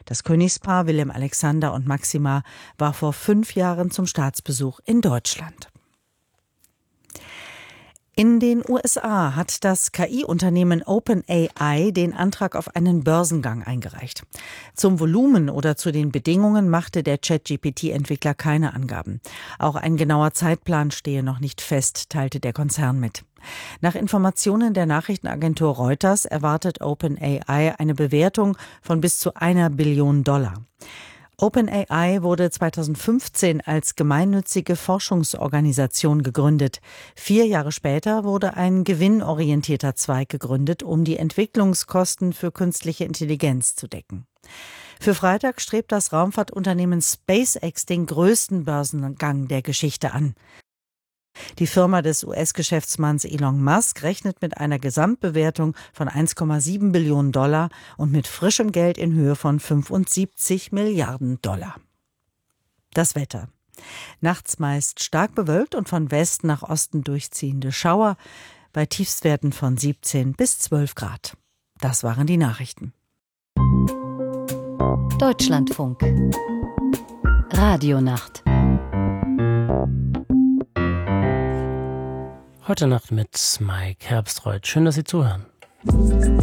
Das Königspaar Willem Alexander und Máxima war vor 5 Jahren zum Staatsbesuch in Deutschland. In den USA hat das KI-Unternehmen OpenAI den Antrag auf einen Börsengang eingereicht. Zum Volumen oder zu den Bedingungen machte der ChatGPT-Entwickler keine Angaben. Auch ein genauer Zeitplan stehe noch nicht fest, teilte der Konzern mit. Nach Informationen der Nachrichtenagentur Reuters erwartet OpenAI eine Bewertung von bis zu $1 Billion. OpenAI wurde 2015 als gemeinnützige Forschungsorganisation gegründet. 4 Jahre später wurde ein gewinnorientierter Zweig gegründet, um die Entwicklungskosten für künstliche Intelligenz zu decken. Für Freitag strebt das Raumfahrtunternehmen SpaceX den größten Börsengang der Geschichte an. Die Firma des US-Geschäftsmanns Elon Musk rechnet mit einer Gesamtbewertung von $1,7 Billion und mit frischem Geld in Höhe von $75 Milliarden. Das Wetter. Nachts meist stark bewölkt und von Westen nach Osten durchziehende Schauer bei Tiefstwerten von 17 bis 12 Grad. Das waren die Nachrichten. Deutschlandfunk. Radionacht. Heute Nacht mit Mike Herbstreuth. Schön, dass Sie zuhören.